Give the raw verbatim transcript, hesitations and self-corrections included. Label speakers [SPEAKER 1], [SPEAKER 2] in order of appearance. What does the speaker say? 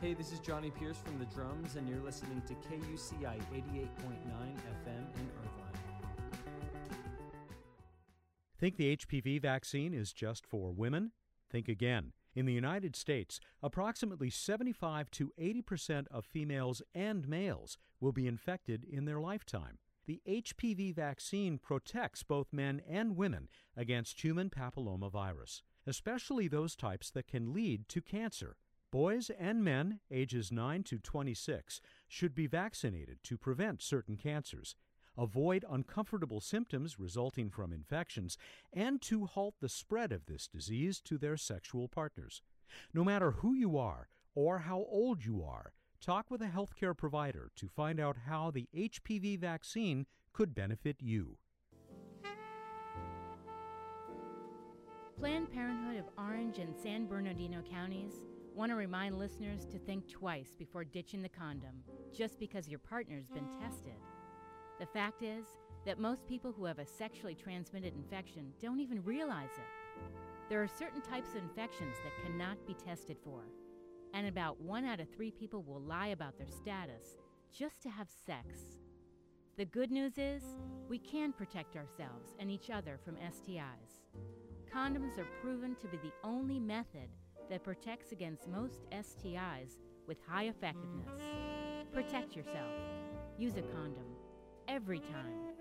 [SPEAKER 1] Hey, this is Johnny Pierce from the drums, and you're listening to K U C I eighty-eight point nine F M in Irvine.
[SPEAKER 2] Think the H P V vaccine is just for women? Think again. In the United States, approximately seventy-five to eighty percent of females and males will be infected in their lifetime. The H P V vaccine protects both men and women against human papillomavirus, especially those types that can lead to cancer. Boys and men ages nine to twenty-six should be vaccinated to prevent certain cancers, avoid uncomfortable symptoms resulting from infections, and to halt the spread of this disease to their sexual partners. No matter who you are or how old you are, talk with a healthcare provider to find out how the H P V vaccine could benefit you.
[SPEAKER 3] Planned Parenthood of Orange and San Bernardino counties want to remind listeners to think twice before ditching the condom just because your partner's been tested. The fact is that most people who have a sexually transmitted infection don't even realize it. There are certain types of infections that cannot be tested for, and about one out of three people will lie about their status just to have sex. The good news is we can protect ourselves and each other from S T Is. Condoms are proven to be the only method that protects against most S T Is with high effectiveness. Protect yourself. Use a condom every time.